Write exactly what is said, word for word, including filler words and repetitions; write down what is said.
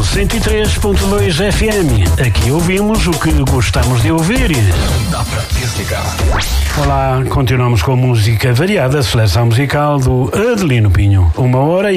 cento e três ponto dois F M. Aqui ouvimos o que gostamos de ouvir. Dá para desligar. Olá, continuamos com música variada, seleção musical do Adelino Pinho. Uma hora e